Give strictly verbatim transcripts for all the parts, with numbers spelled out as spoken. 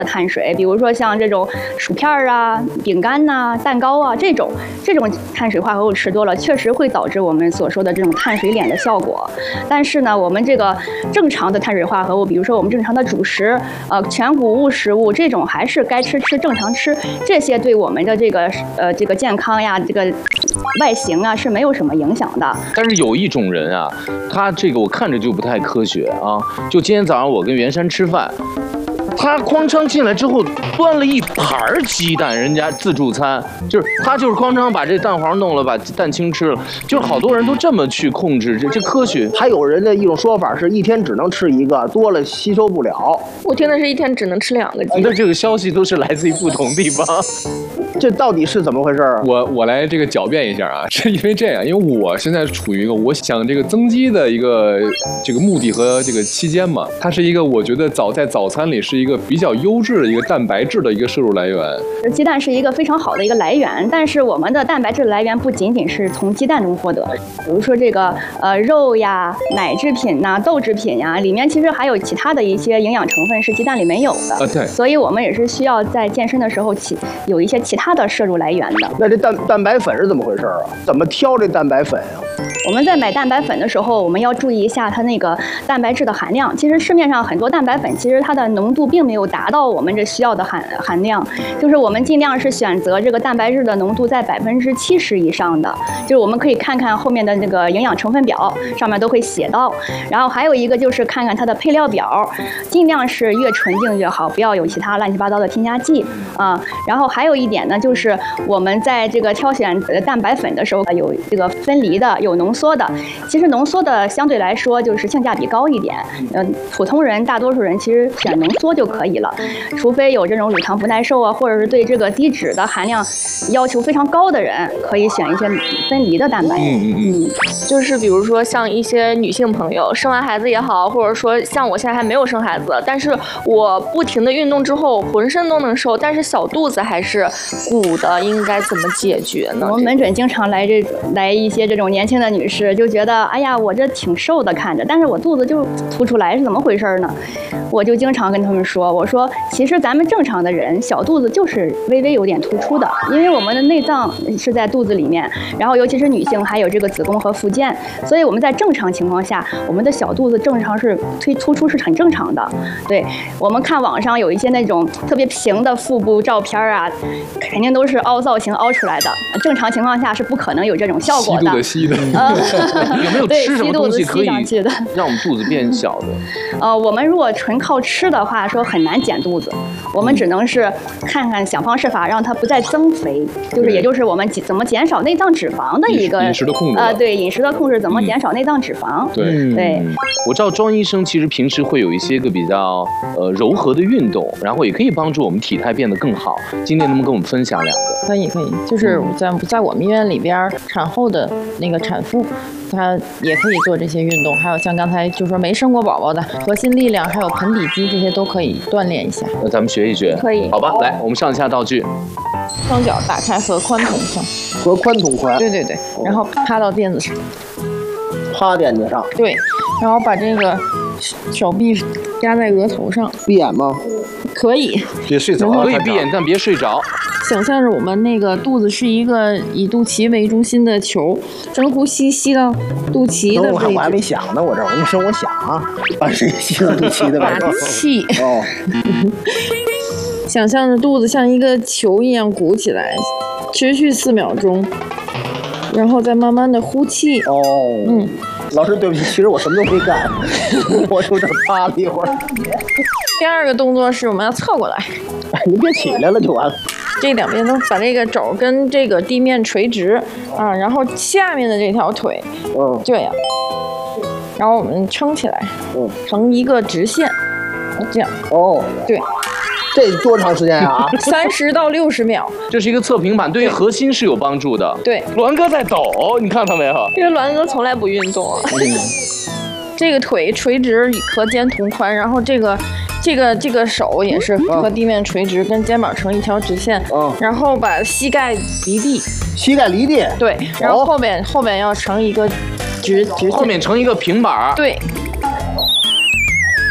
碳水，比如说像这种薯片啊、饼干呐、啊、蛋糕啊这种这种碳水化合物吃多了，确实会导致我们所说的这种碳水脸的效果。但是呢，我们这个正常的碳水化合物，比如说我们正常的主食、呃全谷物食物这种，还是该吃吃正常吃，这些对我们的这个呃这个健康呀、这个外形啊是没有什么影响的。 但是有一种人啊，他这个我看着就不太科学啊。就今天早上我跟袁山吃饭。他哐当进来之后，端了一盘鸡蛋，人家自助餐就是他就是哐当把这蛋黄弄了，把蛋清吃了，就是好多人都这么去控制，这这科学。 还有人的一种说法是一天只能吃一个，多了吸收不了。 我听的是一天只能吃两个鸡蛋。 你的这个消息都是来自于不同地方， 这到底是怎么回事啊？ 我我来这个狡辩一下啊，是因为这样，因为我现在处于一个我想这个增肌的一个这个目的和这个期间嘛，它是一个我觉得早在早餐里是一个比较优质的一个蛋白质的一个摄入来源。 鸡蛋是一个非常好的一个来源，但是我们的蛋白质来源不仅仅是从鸡蛋中获得，比如说这个呃肉呀、奶制品呐、豆制品呀，里面其实还有其他的一些营养成分是鸡蛋里没有的。 啊，对。 所以我们也是需要在健身的时候起有一些其他的摄入来源的。 那这蛋蛋白粉是怎么回事啊？怎么挑这蛋白粉啊？ 我们在买蛋白粉的时候，我们要注意一下它那个蛋白质的含量。其实市面上很多蛋白粉，其实它的浓度并没有达到我们这需要的含含量。就是我们尽量是选择这个蛋白质的浓度在百分之七十以上的。就是我们可以看看后面的那个营养成分表，上面都会写到。然后还有一个就是看看它的配料表，尽量是越纯净越好，不要有其他乱七八糟的添加剂啊。然后还有一点呢，就是我们在这个挑选蛋白粉的时候，有这个分离的，有浓缩的。其实浓缩的相对来说就是性价比高一点。嗯，普通人大多数人其实选浓缩就可以了，除非有这种乳糖不耐受啊，或者是对这个低脂的含量要求非常高的人，可以选一些分离的蛋白。 嗯嗯嗯， 就是比如说像一些女性朋友生完孩子也好，或者说像我现在还没有生孩子，但是我不停的运动之后浑身都能瘦，但是小肚子还是鼓的，应该怎么解决呢？ 我们门诊经常来这来一些这种年轻的女士，就觉得哎呀，我这挺瘦的看着，但是我肚子就凸出来，是怎么回事呢？我就经常跟他们说，我说其实咱们正常的人小肚子就是微微有点突出的，因为我们的内脏是在肚子里面，然后尤其是女性还有这个子宫和附件，所以我们在正常情况下，我们的小肚子正常是推突出是很正常的。对，我们看网上有一些那种特别平的腹部照片啊，肯定都是凹造型凹出来的，正常情况下是不可能有这种效果的。 吸的吸的。 呃、 有没有吃什么东西可以让我们肚子变小的？ 呃，我们如果纯靠吃的话，说很难减肚子，我们只能是看看想方设法让它不再增肥，就是也就是我们怎么减少内脏脂肪的一个饮食的控制。 呃，对饮食的控制，怎么减少内脏脂肪？ 对、 嗯、对。 我知道庄医生其实平时会有一些个比较呃柔和的运动，然后也可以帮助我们体态变得更好。今天能不能跟我们分享两个？ 可以可以，就是在在我们医院里边，产后的那个产妇，她也可以做这些运动，还有像刚才就说没生过宝宝的核心力量，还有盆底肌这些都可以锻炼一下。 那咱们学一学， 可以， 好吧？来，我们上下道具。 双脚打开和髋同宽， 和髋同宽。 对对对，然后趴到垫子上， 趴垫子上。 对，然后把这个手臂压在额头上。 闭眼吗？ 可以。 别睡着。 可以闭眼，但别睡着。 想象着我们那个肚子是一个以肚脐为中心的球，深呼吸吸到肚脐的位置。 我还没想呢，我这我跟你说，我想啊，把谁吸到肚脐的位置？ 把气。 哦。 想象着肚子像一个球一样鼓起来，持续四秒钟，然后再慢慢的呼气。 哦。 嗯。 老师，对不起，其实我什么都没干，我有点趴了一会儿。 第二个动作是我们要侧过来。 你别起来了就完了。 这两边都把这个肘跟这个地面垂直啊，然后下面的这条腿， 嗯， 这样，然后我们撑起来， 嗯， 成一个直线，这样。 哦， 对。 这多长时间啊？ 三十到六十秒。 这是一个测评板，对于核心是有帮助的。 对， 栾哥在抖，你看到没有？ 因为栾哥从来不运动啊。 嗯、这个腿垂直和肩同宽，然后这个这个这个手也是和地面垂直，跟肩膀成一条直线。 嗯， 然后把膝盖离地。 膝盖离地。 对，然后后边、哦、后边要成一个直直线。 后面成一个平板。 对。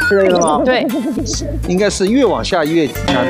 是这个吗？ 对， 应该是越往下越挤压。